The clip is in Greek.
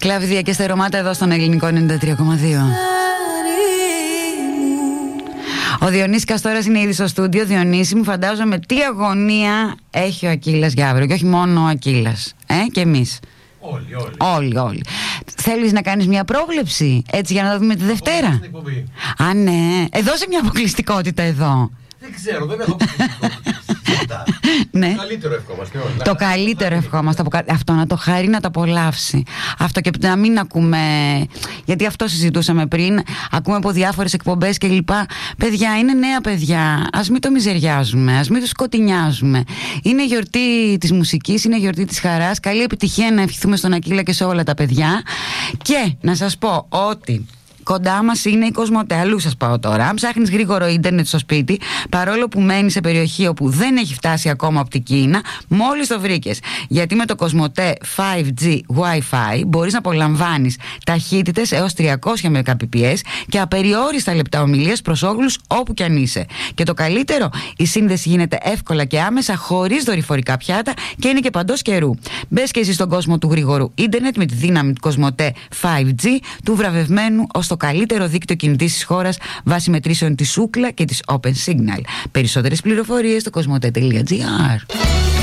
Κλαβδία και στερομάτα εδώ στον Ελληνικό 93,2. Ο Διονύσης Καστόρας είναι ήδη στο στούντιο. Διονύση μου, φαντάζομαι τι αγωνία έχει ο Ακύλας για αύριο. Και όχι μόνο ο Ακύλας, και εμείς. Όλοι. Θέλεις να κάνεις μια πρόβλεψη, έτσι, για να δούμε τη Δευτέρα? Α, ναι. Δώσε μια αποκλειστικότητα εδώ. Δεν ξέρω, δεν έχω αποκλειστικότητα. Ναι. Το καλύτερο ευχόμαστε όλοι. Το καλύτερο ευχόμαστε. Αυτό να το χαρεί, να το απολαύσει. Αυτό και να μην ακούμε. Γιατί αυτό συζητούσαμε πριν. Ακούμε από διάφορες εκπομπές και λοιπά. Παιδιά, είναι νέα παιδιά. Ας μην το μιζεριάζουμε. Ας μην το σκοτεινιάζουμε. Είναι γιορτή της μουσικής, είναι γιορτή της χαράς. Καλή επιτυχία να ευχηθούμε στον Ακύλα και σε όλα τα παιδιά. Και να σας πω ότι κοντά μας είναι η Κοσμοτέ. Αλλού σας πάω τώρα. Αν ψάχνεις γρήγορο ίντερνετ στο σπίτι, παρόλο που μένεις σε περιοχή όπου δεν έχει φτάσει ακόμα από την Κίνα, μόλις το βρήκες. Γιατί με το Κοσμοτέ 5G Wi-Fi μπορείς να απολαμβάνεις ταχύτητες έως 300 Mbps και απεριόριστα λεπτά ομιλίας προς όλους όπου κι αν είσαι. Και το καλύτερο, η σύνδεση γίνεται εύκολα και άμεσα, χωρίς δορυφορικά πιάτα και είναι και παντός καιρού. Μπες και εσύ στον κόσμο του γρήγορου ίντερνετ με τη δύναμη του Κοσμοτέ 5G, του βραβευμένου ως το καλύτερο δίκτυο κινητής της χώρας βάσει μετρήσεων της Ookla και της Open Signal. Περισσότερες πληροφορίες στο cosmote.gr.